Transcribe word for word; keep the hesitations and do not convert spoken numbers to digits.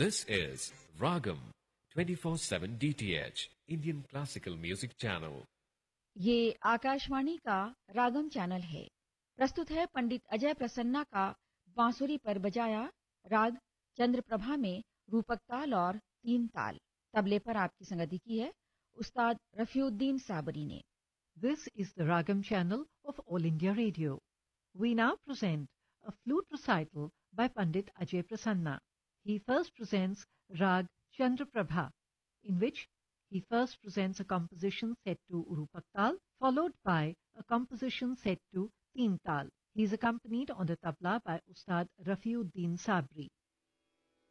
This is Ragam twenty-four seven D T H Indian Classical Music Channel. ये आकाशवाणी का रागम channel है। प्रस्तुत है पंडित अजय प्रसन्ना का बांसुरी पर बजाया राग चंद्रप्रभा में रूपक ताल और तीन ताल। तबले पर आपकी संगति की है उस्ताद रफीउद्दीन साबरी ने। This is the Ragam channel of All India Radio. We now present a flute recital by Pandit Ajay Prasanna. He first presents Rag Chandraprabha, in which he first presents a composition set to Rupak Tal, followed by a composition set to Teen Tal. He is accompanied on the tabla by Ustad Rafiuddin Sabri.